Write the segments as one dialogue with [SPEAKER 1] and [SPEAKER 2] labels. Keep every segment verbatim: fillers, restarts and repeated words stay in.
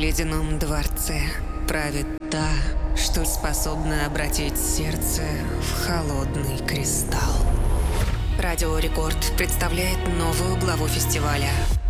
[SPEAKER 1] ледяном дворце правит та, что способна обратить сердце в холодный кристалл. Радио Рекорд представляет новую главу фестиваля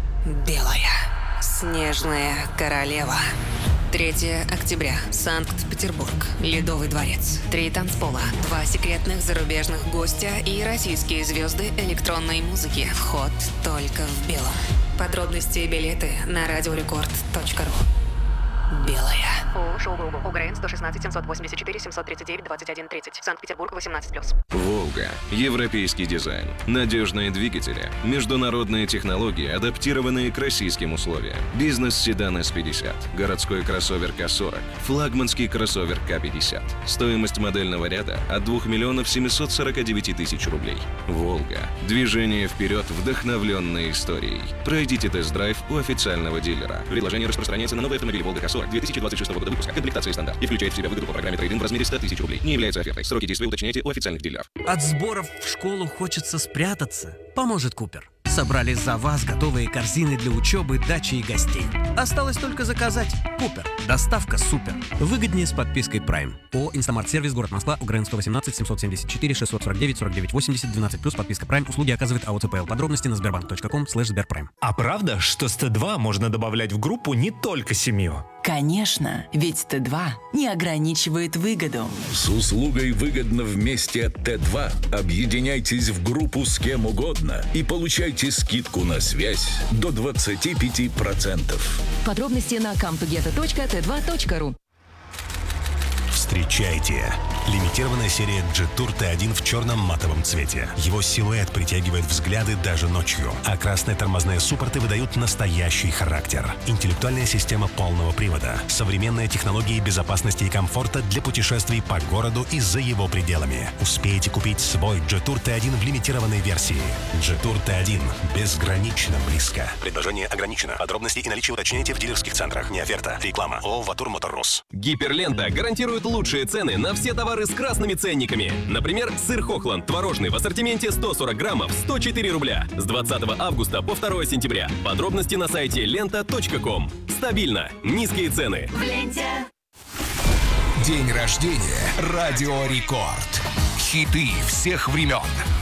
[SPEAKER 1] «Белая снежная королева». третьего октября. Санкт-Петербург. Ледовый дворец. Три танцпола. Два секретных зарубежных гостя и российские звезды электронной музыки. Вход только в белом. Подробности и билеты на радиорекорд точка ру. Белая. ООО «Шоу-Глобал». УГРН сто шестнадцать семьсот восемьдесят четыре семьсот тридцать девять двадцать один тридцать. Санкт-Петербург, восемнадцать плюс.
[SPEAKER 2] «Волга». Европейский дизайн. Надежные двигатели. Международные технологии, адаптированные к российским условиям. Бизнес-седан эс пятьдесят. Городской кроссовер ка сорок. Флагманский кроссовер ка пятьдесят. Стоимость модельного ряда от двух миллионов семьсот сорок девять тысяч рублей. «Волга». Движение вперед, вдохновленной историей. Пройдите тест-драйв у официального дилера. Предложение распространяется на новые автомобили «Волга ка сорок» две тысячи двадцать шестого года выпуска. Комплектация стандарт и включает в себя выгоду по программе трейд-ин в размере сто тысяч рублей. Не является офертой. Сроки действия уточняйте у официальных дилеров.
[SPEAKER 3] От сборов в школу хочется спрятаться. Поможет Купер. Собрали за вас готовые корзины для учебы, дачи и гостей. Осталось только заказать. Купер. Доставка супер. Выгоднее с подпиской Prime. ООО «Инстамарт Сервис», город Москва, УГРН сто восемнадцать семьсот семьдесят четыре шестьсот сорок девять сорок девять восемьдесят двенадцать плюс подписка Prime. Услуги оказывает АО ЦПЛ. Подробности на сбербанк точка ком слэш сберпрайм.
[SPEAKER 4] А правда, что с Т два можно добавлять в группу не только семью?
[SPEAKER 5] Конечно, ведь Т два не ограничивает выгоду.
[SPEAKER 6] С услугой «Выгодно вместе» от Т два объединяйтесь в группу с кем угодно и получайте скидку на связь до двадцати пяти процентов.
[SPEAKER 7] Подробности на камтугета точка тэ два точка ру.
[SPEAKER 8] Встречайте! Лимитированная серия Jetour Т один в черном матовом цвете. Его силуэт притягивает взгляды даже ночью, а красные тормозные суппорты выдают настоящий характер. Интеллектуальная система полного привода, современные технологии безопасности и комфорта для путешествий по городу и за его пределами. Успейте купить свой Jetour Т один в лимитированной версии. Jetour Т один. Безгранично близко. Предложение ограничено. Подробности и наличие уточняйте в дилерских центрах. Не оферта. Реклама. ООО «Ватур Моторрус».
[SPEAKER 9] Гиперлента гарантирует лучшие цены на все товары с красными ценниками. Например, сыр Хохланд творожный в ассортименте сто сорок граммов сто четыре рубля с двадцатого августа по второе сентября. Подробности на сайте лента точка ком. Стабильно. Низкие цены.
[SPEAKER 7] В ленте.
[SPEAKER 10] День рождения. Радио Рекорд. Хиты всех времен.